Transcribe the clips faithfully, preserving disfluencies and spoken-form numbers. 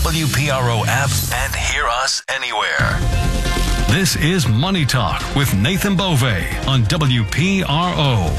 W P R O app and hear us anywhere. This is Money Talk with Nathan Beauvais on W P R O.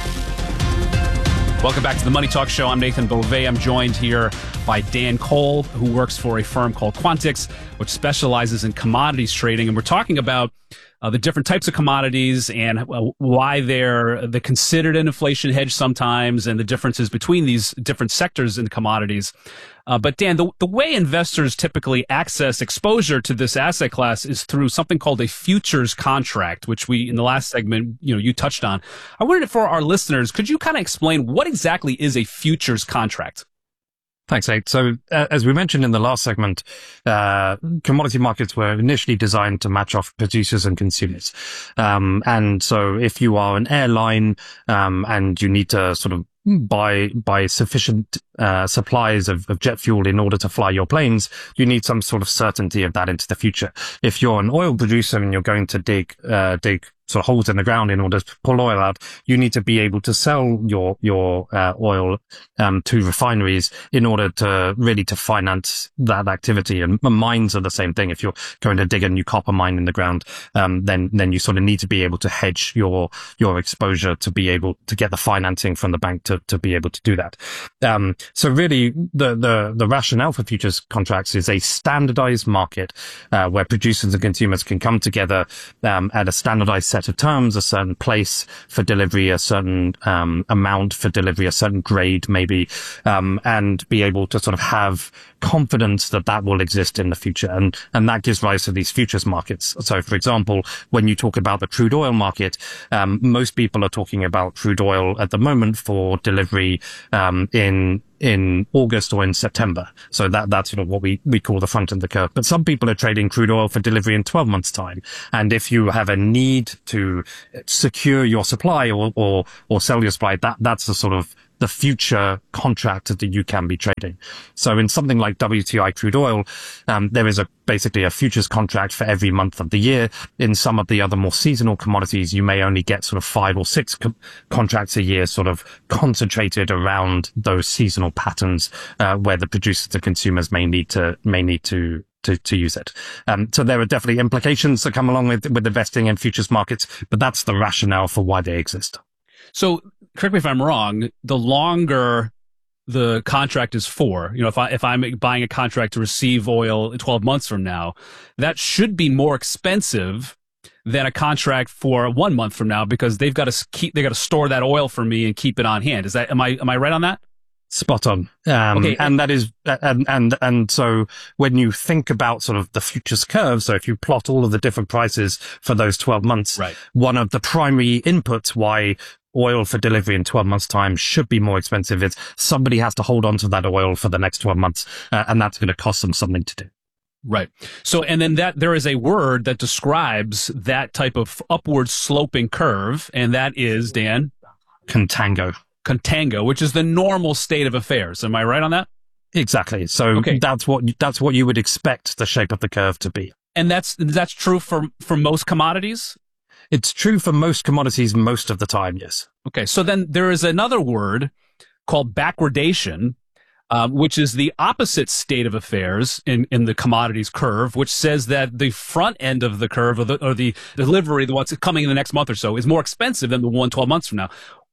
Welcome back to the Money Talk Show. I'm Nathan Beauvais. I'm joined here by Dan Cole, who works for a firm called Quantix, which specializes in commodities trading. And we're talking about uh, the different types of commodities and uh, why they're, they're considered an inflation hedge sometimes, and the differences between these different sectors in commodities. Uh, but Dan, the, the way investors typically access exposure to this asset class is through something called a futures contract, which we, in the last segment, you know, you touched on. I wondered, for our listeners, could you kind of explain what exactly is a futures contract? Thanks, Nate. So, uh, as we mentioned in the last segment, uh, commodity markets were initially designed to match off producers and consumers. Um, and so if you are an airline, um, and you need to sort of buy, buy sufficient, uh, supplies of, of jet fuel in order to fly your planes, you need some sort of certainty of that into the future. If you're an oil producer and you're going to dig, uh, dig sort of holes in the ground in order to pull oil out, you need to be able to sell your your uh, oil um, to refineries in order to really to finance that activity. And mines are the same thing. If you're going to dig a new copper mine in the ground, um, then then you sort of need to be able to hedge your your exposure to be able to get the financing from the bank to to be able to do that. Um, so really, the the the rationale for futures contracts is a standardized market uh, where producers and consumers can come together um, at a standardized set of terms, a certain place for delivery, a certain um, amount for delivery, a certain grade maybe, um, and be able to sort of have confidence that that will exist in the future. And, and that gives rise to these futures markets. So, for example, when you talk about the crude oil market, um, most people are talking about crude oil at the moment for delivery um, in in August or in September. So that, that's sort of what we, we call the front end of the curve. But some people are trading crude oil for delivery in twelve months time. And if you have a need to secure your supply or, or, or sell your supply, that, that's the sort of the future contract that you can be trading. So in something like W T I crude oil, um, there is a basically a futures contract for every month of the year. In some of the other more seasonal commodities, you may only get sort of five or six co- contracts a year, sort of concentrated around those seasonal patterns, uh, where the producers and consumers may need to may need to to, to use it. Um, so there are definitely implications that come along with, with investing in futures markets, but that's the rationale for why they exist. So, correct me if I'm wrong, the longer the contract is for, you know, if I, if I'm buying a contract to receive oil twelve months from now, that should be more expensive than a contract for one month from now, because they've got to keep, they got to store that oil for me and keep it on hand. Is that, am I, am I right on that? Spot on. Um, okay. And that is, and, and, and so when you think about sort of the futures curve, so if you plot all of the different prices for those twelve months, right, one of the primary inputs why oil for delivery in twelve months time should be more expensive is somebody has to hold on to that oil for the next twelve months. Uh, and that's going to cost them something to do. Right. So, and then that there is a word that describes that type of upward sloping curve. And that is, Dan? Contango. Contango, which is the normal state of affairs. Am I right on that? Exactly. So okay. that's what, that's what you would expect the shape of the curve to be. And that's, that's true for, for most commodities? It's true for most commodities most of the time, yes. Okay, so then there is another word called backwardation, um, which is the opposite state of affairs in, in the commodities curve, which says that the front end of the curve, or the, or the delivery, the one's coming in the next month or so, is more expensive than the one twelve months from now.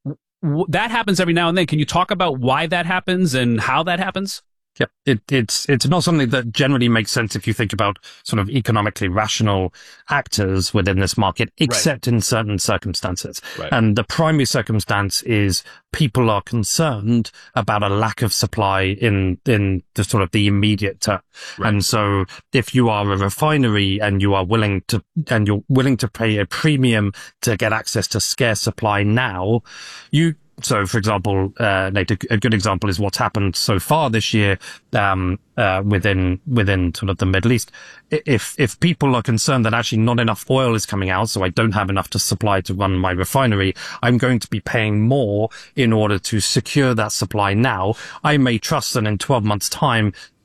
W- that happens every now and then. Can you talk about why that happens and how that happens? Yep. It, it's, it's not something that generally makes sense if you think about sort of economically rational actors within this market, except right. in certain circumstances. Right. And the primary circumstance is people are concerned about a lack of supply in, in the sort of the immediate term. Right. And so if you are a refinery and you are willing to, and you're willing to pay a premium to get access to scarce supply now, you, So, for example, uh, Nate, a good example is what's happened so far this year, um, uh, within, within sort of the Middle East. If, if people are concerned that actually not enough oil is coming out, so I don't have enough to supply to run my refinery, I'm going to be paying more in order to secure that supply now. I may trust that in twelve months time,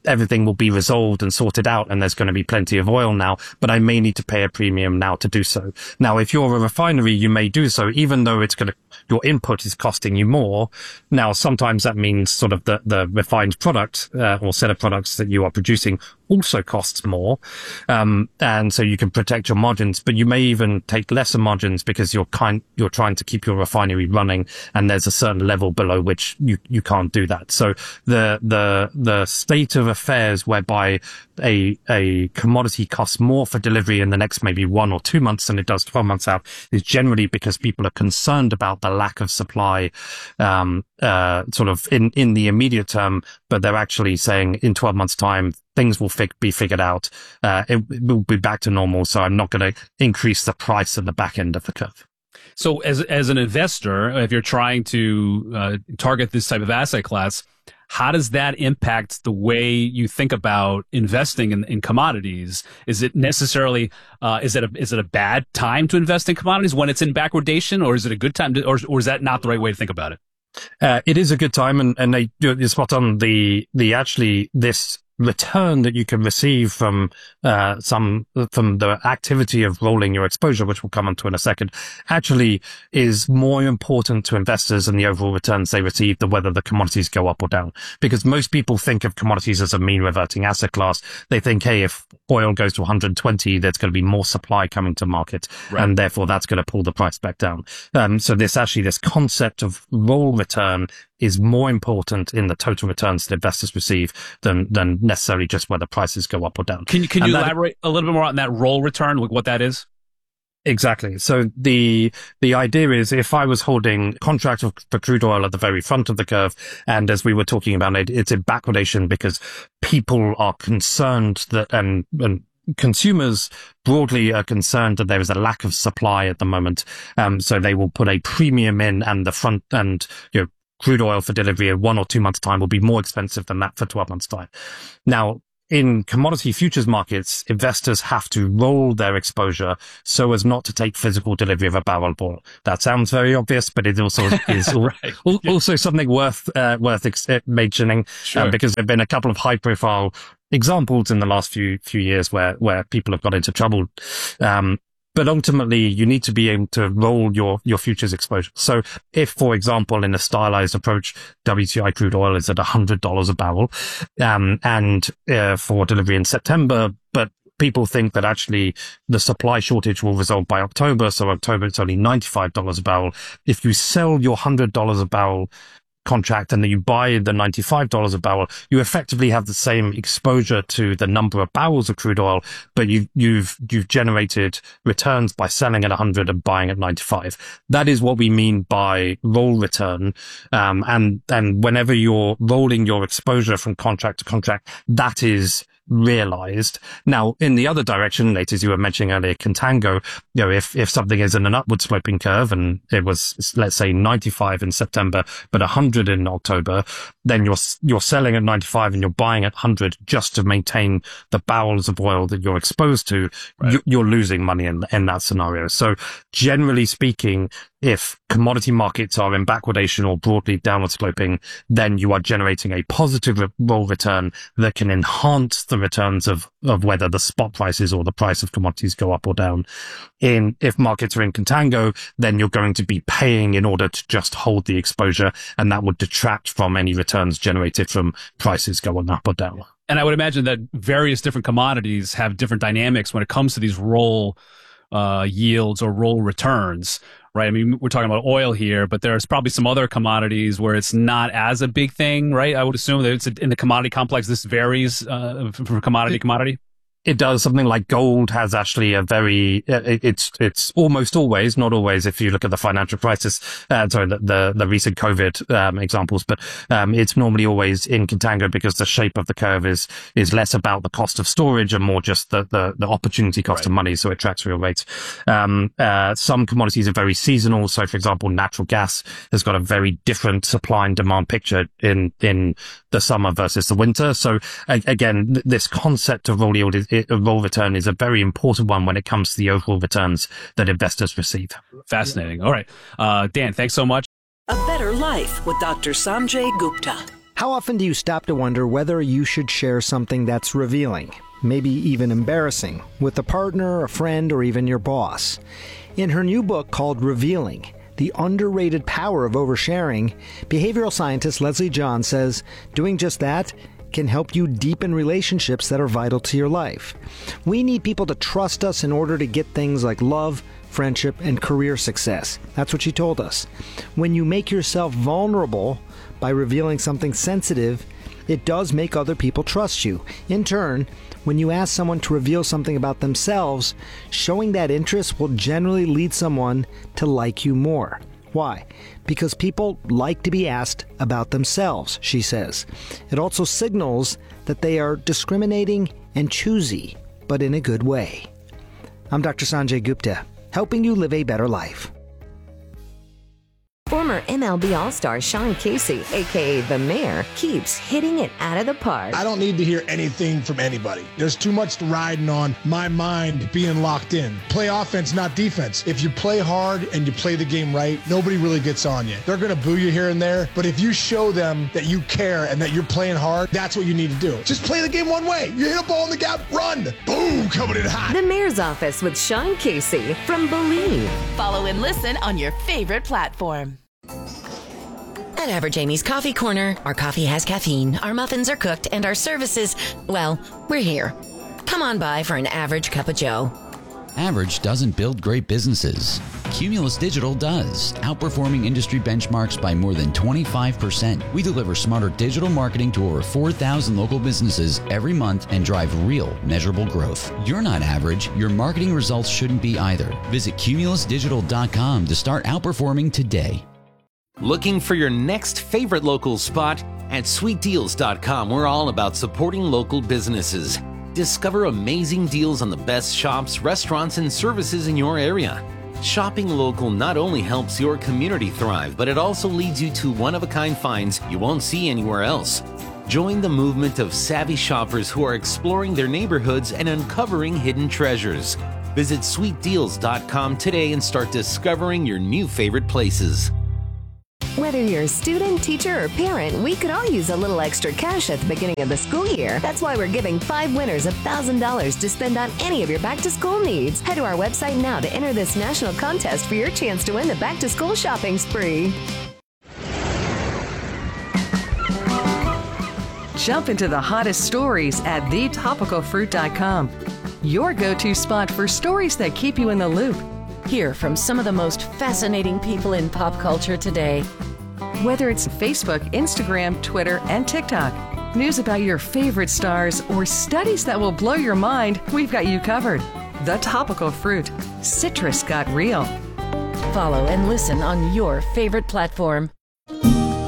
everything will be resolved and sorted out and there's going to be plenty of oil now, but I may need to pay a premium now to do so. Now, if you're a refinery, you may do so, even though it's going to, your input is costing you more. Now, sometimes that means sort of the, the refined product, uh, or set of products that you are producing also costs more. Um, and so you can protect your margins, but you may even take lesser margins because you're kind, you're trying to keep your refinery running and there's a certain level below which you, you can't do that. So the, the, the state of affairs whereby a, a commodity costs more for delivery in the next maybe one or two months than it does twelve months out is generally because people are concerned about the lack of supply, um, uh, sort of in, in the immediate term, but they're actually saying in twelve months time, things will fig- be figured out. Uh, it, it will be back to normal. So I'm not going to increase the price at the back end of the curve. So as, as an investor, if you're trying to uh, target this type of asset class, how does that impact the way you think about investing in, in commodities? Is it necessarily, uh, is it a, is it a bad time to invest in commodities when it's in backwardation, or is it a good time to, or, or is that not the right way to think about it? Uh, it is a good time, and, and they do it spot on. The, the actually, this return that you can receive from, uh, some, from the activity of rolling your exposure, which we'll come on to in a second, actually is more important to investors than the overall returns they receive than whether the commodities go up or down. Because most people think of commodities as a mean reverting asset class. They think, hey, if oil goes to one hundred twenty, there's going to be more supply coming to market, right, and therefore that's going to pull the price back down. Um, so this actually, this concept of roll return is more important in the total returns that investors receive than, than necessarily just whether prices go up or down. Can you, can and you that, elaborate a little bit more on that roll return, what that is? Exactly. So the, the idea is if I was holding contract for crude oil at the very front of the curve, and as we were talking about it, it's in backwardation because people are concerned that, and, and consumers broadly are concerned that there is a lack of supply at the moment. Um, so they will put a premium in, and the front, and, you know, crude oil for delivery in one or two months' time will be more expensive than that for twelve months' time. Now, in commodity futures markets, investors have to roll their exposure so as not to take physical delivery of a barrel of oil. That sounds very obvious, but it also is right. also something worth uh, worth ex- mentioning, sure. um, because there have been a couple of high-profile examples in the last few few years where where people have got into trouble. Um, But ultimately, you need to be able to roll your, your futures exposure. So if, for example, in a stylized approach, W T I crude oil is at one hundred dollars a barrel, um, and, uh, for delivery in September, but people think that actually the supply shortage will resolve by October. So October, it's only ninety-five dollars a barrel. If you sell your one hundred dollars a barrel contract and then you buy the ninety-five dollars a barrel, you effectively have the same exposure to the number of barrels of crude oil, but you, you've, you've generated returns by selling at one hundred and buying at ninety-five. That is what we mean by roll return. Um, and, and whenever you're rolling your exposure from contract to contract, that is realized. Now, in the other direction, Nate, as you were mentioning earlier, contango, you know, if, if something is in an upward sloping curve and it was, let's say ninety-five in September, but one hundred in October, then you're, you're selling at ninety-five and you're buying at one hundred just to maintain the barrels of oil that you're exposed to. Right. You, you're losing money in, in that scenario. So generally speaking, if commodity markets are in backwardation or broadly downward sloping, then you are generating a positive roll return that can enhance the returns of, of whether the spot prices or the price of commodities go up or down. In, if markets are in contango, then you're going to be paying in order to just hold the exposure, and that would detract from any returns generated from prices going up or down. And I would imagine that various different commodities have different dynamics when it comes to these roll uh, yields or roll returns. Right. I mean, we're talking about oil here, but there's probably some other commodities where it's not as a big thing, right? I would assume that it's a, in the commodity complex, this varies uh, from commodity to commodity. It does. Something like gold has actually a very, it, it's, it's almost always, not always, if you look at the financial crisis, uh, sorry, the, the, the recent COVID, um, examples, but, um, it's normally always in contango because the shape of the curve is, is less about the cost of storage and more just the, the, the opportunity cost right. of money. So it tracks real rates. Um, uh, some commodities are very seasonal. So for example, natural gas has got a very different supply and demand picture in, in the summer versus the winter. So again, this concept of roll yield is, a roll return is a very important one when it comes to the overall returns that investors receive. Fascinating. All right. Uh, Dan, thanks so much. A Better Life with Doctor Sanjay Gupta. How often do you stop to wonder whether you should share something that's revealing, maybe even embarrassing, with a partner, a friend, or even your boss? In her new book called Revealing, The Underrated Power of Oversharing, behavioral scientist Leslie John says doing just that can help you deepen relationships that are vital to your life. We need people to trust us in order to get things like love, friendship, and career success. That's what she told us. When you make yourself vulnerable by revealing something sensitive, it does make other people trust you. In turn, when you ask someone to reveal something about themselves, showing that interest will generally lead someone to like you more. Why? Because people like to be asked about themselves, she says. It also signals that they are discriminating and choosy, but in a good way. I'm Doctor Sanjay Gupta, helping you live a better life. Former M L B All-Star Sean Casey, a k a. The Mayor, keeps hitting it out of the park. I don't need to hear anything from anybody. There's too much riding on my mind being locked in. Play offense, not defense. If you play hard and you play the game right, nobody really gets on you. They're going to boo you here and there, but if you show them that you care and that you're playing hard, that's what you need to do. Just play the game one way. You hit a ball in the gap, run. Boom, coming in hot. The Mayor's Office with Sean Casey from Believe. Follow and listen on your favorite platform. At Average Amy's Coffee Corner, our coffee has caffeine, our muffins are cooked, and our services, well, we're here. Come on by for an average cup of joe. Average doesn't build great businesses. Cumulus Digital does, outperforming industry benchmarks by more than twenty-five percent. We deliver smarter digital marketing to over four thousand local businesses every month and drive real, measurable growth. You're not average. Your marketing results shouldn't be either. Visit cumulus digital dot com to start outperforming today. Looking for your next favorite local spot? At sweet deals dot com, we're all about supporting local businesses. Discover amazing deals on the best shops, restaurants, and services in your area. Shopping local not only helps your community thrive, but it also leads you to one-of-a-kind finds you won't see anywhere else. Join the movement of savvy shoppers who are exploring their neighborhoods and uncovering hidden treasures. Visit sweet deals dot com today and start discovering your new favorite places. Whether you're a student, teacher, or parent, we could all use a little extra cash at the beginning of the school year. That's why we're giving five winners one thousand dollars to spend on any of your back-to-school needs. Head to our website now to enter this national contest for your chance to win the back-to-school shopping spree. Jump into the hottest stories at the topical fruit dot com. Your go-to spot for stories that keep you in the loop. Hear from some of the most fascinating people in pop culture today. Whether it's Facebook, Instagram, Twitter, and TikTok, news about your favorite stars, or studies that will blow your mind, we've got you covered. The Topical Fruit. Citrus got real. Follow and listen on your favorite platform.